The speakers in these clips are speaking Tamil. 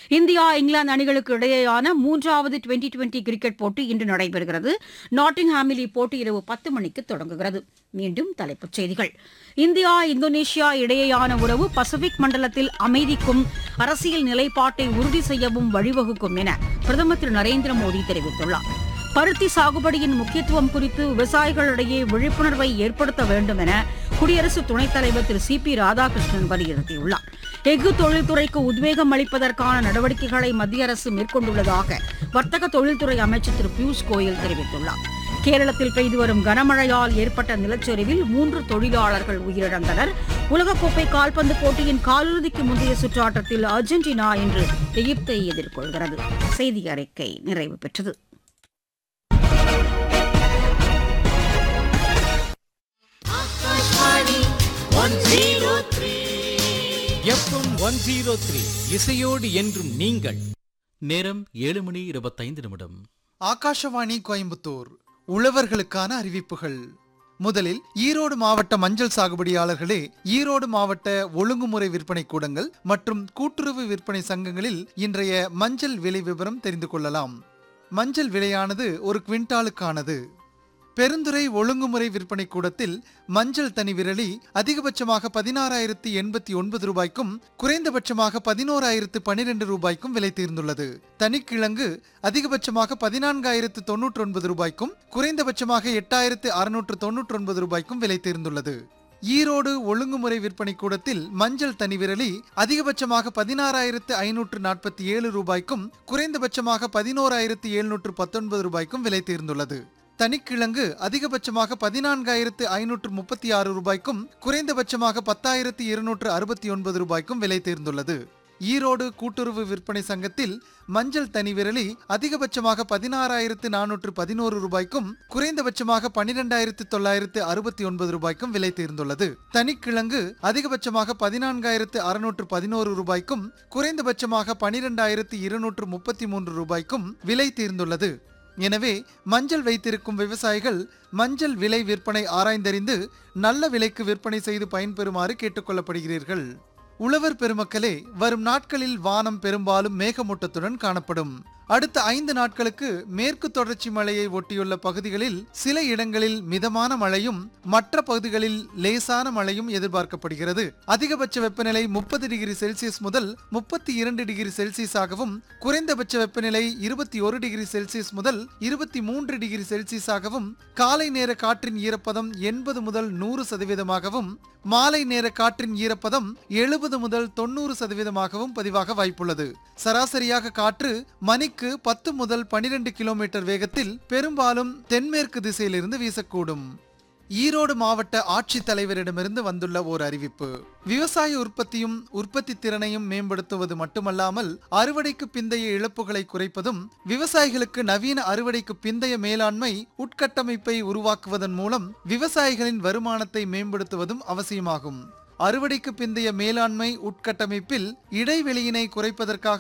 இந்தியா இங்கிலாந்து அணிகளுக்கு இடையேயான மூன்றாவது டுவெண்டி கிரிக்கெட் போட்டி இன்று நடைபெறுகிறது. நாட்டிங்ஹாமில் இப்போட்டி இரவு 10 மணிக்கு தொடங்குகிறது. மீண்டும் தலைப்புச் செய்திகள். இந்தியா இந்தோனேஷியா இடையேயான உறவு பசிபிக் மண்டலத்தில் அமைதிக்கும் அரசியல் நிலைப்பாட்டை உறுதி செய்யவும் வழிவகுக்கும் என பிரதமர் திரு நரேந்திர மோடி தெரிவித்துள்ளார். பருத்தி சாகுபடியின் முக்கியத்துவம் குறித்து விவசாயிகளிடையே விழிப்புணர்வை ஏற்படுத்த வேண்டும் என குடியரசு துணைத் தலைவர் திரு சி.பி. ராதாகிருஷ்ணன் வலியுறுத்தியுள்ளார். எஃகு தொழில்துறைக்கு உத்வேகம் அளிப்பதற்கான நடவடிக்கைகளை மத்திய அரசு மேற்கொண்டுள்ளதாக வர்த்தக தொழில்துறை அமைச்சர் திரு பியூஷ் கோயல் தெரிவித்துள்ளார். கேரளத்தில் பெய்து வரும் கனமழையால் ஏற்பட்ட நிலச்சரிவில் 3 தொழிலாளர்கள் உயிரிழந்தனர். உலகக்கோப்பை கால்பந்து போட்டியின் காலிறுதிக்கு முந்தைய சுற்று ஆட்டத்தில் அர்ஜென்டினா இன்று எகிப்தை எதிர்கொள்கிறது. செய்தி அறிக்கை நிறைவு பெற்றது. எஃப்எம் 103 இசையோடு என்றும் நீங்கள். நேரம் 7:25. ஆகாஷவாணி கோயம்புத்தூர். உழவர்களுக்கான அறிவிப்புகள். முதலில் ஈரோடு மாவட்ட மஞ்சள் சாகுபடியாளர்களே, ஈரோடு மாவட்ட ஒழுங்குமுறை விற்பனை கூடங்கள் மற்றும் கூட்டுறவு விற்பனை சங்கங்களில் இன்றைய மஞ்சள் விலை விவரம் தெரிந்து கொள்ளலாம். மஞ்சள் விலையானது ஒரு குவிண்டாலுக்கானது. பெருந்துறை ஒழுங்குமுறை விற்பனை கூடத்தில் மஞ்சள் தனி விரலி அதிகபட்சமாக 16,089 ரூபாய்க்கும் குறைந்தபட்சமாக 11,012 ரூபாய்க்கும் விலை தீர்ந்துள்ளது. தனிக்கிழங்கு அதிகபட்சமாக 14,099 ரூபாய்க்கும் குறைந்தபட்சமாக 8,699 ரூபாய்க்கும் விலை தீர்ந்துள்ளது. ஈரோடு ஒழுங்குமுறை விற்பனை கூடத்தில் மஞ்சள் தனி விரலி அதிகபட்சமாக 16,547 ரூபாய்க்கும் குறைந்தபட்சமாக 11,719 ரூபாய்க்கும் விலை தீர்ந்துள்ளது. தனிக்கிழங்கு அதிகபட்சமாக 14,536 ரூபாய்க்கும் குறைந்தபட்சமாக 10,269 ரூபாய்க்கும் விலை தேர்ந்துள்ளது. ஈரோடு கூட்டுறவு விற்பனை சங்கத்தில் மஞ்சள் தனி விரலி அதிகபட்சமாக 16,411 ரூபாய்க்கும் குறைந்தபட்சமாக 12,969 ரூபாய்க்கும் விலை தேர்ந்துள்ளது. தனிக்கிழங்கு அதிகபட்சமாக 14,611 ரூபாய்க்கும் குறைந்தபட்சமாக 12,233 ரூபாய்க்கும் விலை தீர்ந்துள்ளது. எனவே மஞ்சள் வைத்திருக்கும் விவசாயிகள் மஞ்சள் விலை விற்பனை ஆராய்ந்தறிந்து நல்ல விலைக்கு விற்பனை செய்து பயன்பெறுமாறு கேட்டுக்கொள்ளப்படுகிறீர்கள். உழவர் பெருமக்களே, வரும் நாட்களில் வானம் பெரும்பாலும் மேகமூட்டத்துடன் காணப்படும். அடுத்த 5 நாட்களுக்கு மேற்கு தொடர்ச்சி மலையை ஒட்டியுள்ள பகுதிகளில் சில இடங்களில் மிதமான மழையும் மற்ற பகுதிகளில் லேசான மழையும் எதிர்பார்க்கப்படுகிறது. அதிகபட்ச வெப்பநிலை 30 டிகிரி செல்சியஸ் முதல் 32 டிகிரி செல்சியஸாகவும் குறைந்தபட்ச வெப்பநிலை 21 டிகிரி செல்சியஸ் முதல் 23 டிகிரி செல்சியஸாகவும் காலை நேர காற்றின் ஈரப்பதம் 80 முதல் 100%ஆகவும் மாலை நேர காற்றின் ஈரப்பதம் 70 முதல் 90%ஆகவும் பதிவாக வாய்ப்புள்ளது. சராசரியாக காற்று மணிக்கு 10 முதல் 12 கிலோமீட்டர் வேகத்தில் பெரும்பாலும் தென்மேற்கு திசையிலிருந்து வீசக்கூடும். ஈரோடு மாவட்ட ஆட்சித்தலைவரிடமிருந்து வந்துள்ள ஓர் அறிவிப்பு. விவசாய உற்பத்தியும் உற்பத்தி திறனையும் மேம்படுத்துவது மட்டுமல்லாமல் அறுவடைக்கு பிந்தைய இழப்புகளை குறைப்பதும் விவசாயிகளுக்கு நவீன அறுவடைக்கு பிந்தைய மேலாண்மை உட்கட்டமைப்பை உருவாக்குவதன் மூலம் விவசாயிகளின் வருமானத்தை மேம்படுத்துவதும் அவசியமாகும். அறுவடைக்கு பிந்தைய மேலாண்மை உட்கட்டமைப்பில் இடைவெளியினை குறைப்பதற்காக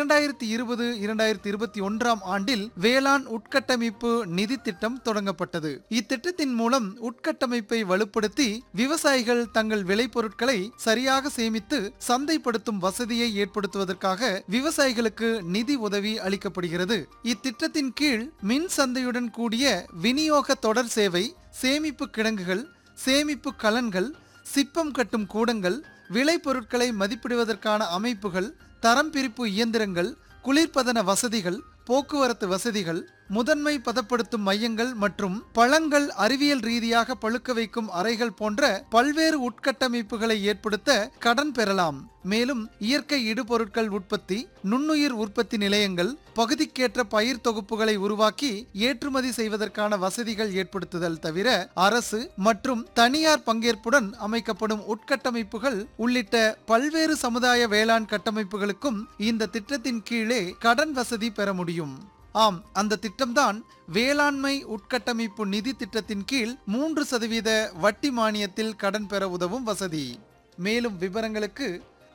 2020-2021 ஆண்டில் வேளாண் உட்கட்டமைப்பு நிதி திட்டம் தொடங்கப்பட்டது. இத்திட்டத்தின் மூலம் உட்கட்டமைப்பை வலுப்படுத்தி விவசாயிகள் தங்கள் விளைபொருட்களை சரியாக சேமித்து சந்தைப்படுத்தும் வசதியை ஏற்படுத்துவதற்காக விவசாயிகளுக்கு நிதி உதவி அளிக்கப்படுகிறது. இத்திட்டத்தின் கீழ் மின் சந்தையுடன் கூடிய விநியோக தொடர் சேவை, சேமிப்பு கிடங்குகள், சேமிப்பு கலன்கள், சிப்பம் கட்டும் கூடங்கள், விளைபொருட்களை மதிப்பிடுவதற்கான அமைப்புகள், தரம் பிரிப்பு இயந்திரங்கள், குளிர்பதன வசதிகள், போக்குவரத்து வசதிகள், முதன்மை பதப்படுத்தும் மையங்கள் மற்றும் பழங்கள் அறிவியல் ரீதியாக பழுக்க வைக்கும் அறைகள் போன்ற பல்வேறு உட்கட்டமைப்புகளை ஏற்படுத்த கடன் பெறலாம். மேலும் இயற்கை இடுபொருட்கள் உற்பத்தி, நுண்ணுயிர் உற்பத்தி நிலையங்கள், பகுதிக்கேற்ற பயிர் தொகுப்புகளை உருவாக்கி ஏற்றுமதி செய்வதற்கான வசதிகள் ஏற்படுத்துதல் தவிர அரசு மற்றும் தனியார் பங்கேற்புடன் அமைக்கப்படும் உட்கட்டமைப்புகள் உள்ளிட்ட பல்வேறு சமுதாய வேளாண் கட்டமைப்புகளுக்கும் இந்த திட்டத்தின் கீழே கடன் வசதி பெற முடியும். ஆம், அந்த திட்டம்தான் வேளாண்மை உட்கட்டமைப்பு நிதி திட்டத்தின் கீழ் 3% வட்டி மானியத்தில் கடன் பெற உதவும் வசதி. மேலும் விவரங்களுக்கு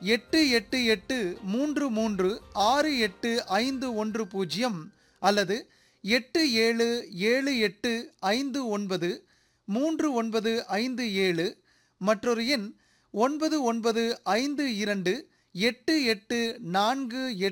8833368510 அல்லது 8778593957 மற்றொரு எண் 99528848